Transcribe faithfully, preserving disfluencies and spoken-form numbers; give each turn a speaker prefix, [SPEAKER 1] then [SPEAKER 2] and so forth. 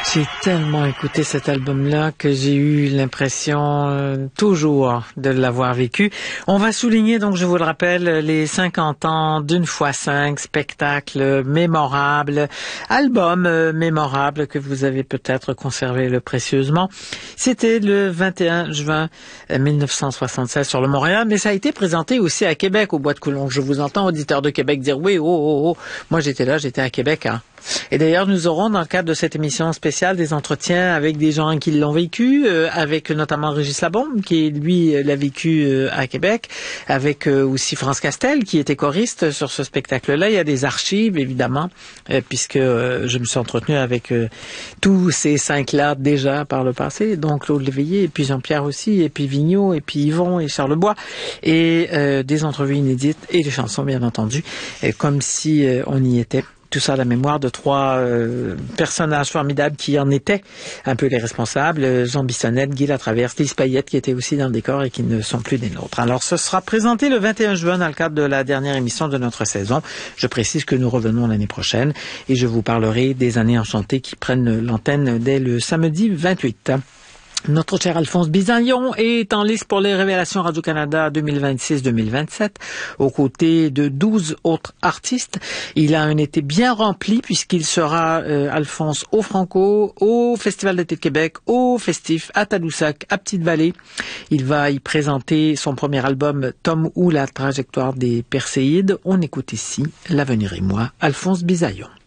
[SPEAKER 1] J'ai tellement écouté cet album-là que j'ai eu l'impression euh, toujours de l'avoir vécu. On va souligner, donc je vous le rappelle, les cinquante ans d'une fois cinq, spectacle mémorable, album euh, mémorable que vous avez peut-être conservé le précieusement. C'était le vingt et un juin mille neuf cent soixante-seize sur le Montréal, mais ça a été présenté aussi à Québec, au Bois de Coulon. Je vous entends, auditeurs de Québec, dire oui, oh, oh, oh. Moi j'étais là, j'étais à Québec, hein. Et d'ailleurs, nous aurons dans le cadre de cette émission spéciale des entretiens avec des gens qui l'ont vécu, euh, avec notamment Régis Labombe, qui lui l'a vécu euh, à Québec, avec euh, aussi France Castel, qui était choriste sur ce spectacle-là. Il y a des archives, évidemment, euh, puisque euh, je me suis entretenu avec euh, tous ces cinq-là déjà par le passé, donc Claude Léveillé, et puis Jean-Pierre aussi, et puis Vigneault, et puis Yvon et Charles Bois, et euh, des entrevues inédites et des chansons, bien entendu, euh, comme si euh, on y était. Tout ça à la mémoire de trois euh, personnages formidables qui en étaient un peu les responsables. Jean Bissonnette, Guy Latraverse, Lise Payette qui étaient aussi dans le décor et qui ne sont plus des nôtres. Alors ce sera présenté le vingt et un juin dans le cadre de la dernière émission de notre saison. Je précise que nous revenons l'année prochaine et je vous parlerai des années enchantées qui prennent l'antenne dès le samedi vingt-huit. Notre cher Alphonse Bisaillon est en liste pour les Révélations Radio-Canada deux mille vingt-six deux mille vingt-sept, aux côtés de douze autres artistes. Il a un été bien rempli puisqu'il sera, euh, Alphonse, au Franco, au Festival d'été de Québec, au Festif, à Tadoussac, à Petite-Vallée. Il va y présenter son premier album, Tom ou la trajectoire des Perséides. On écoute ici, L'avenir et moi, Alphonse Bisaillon.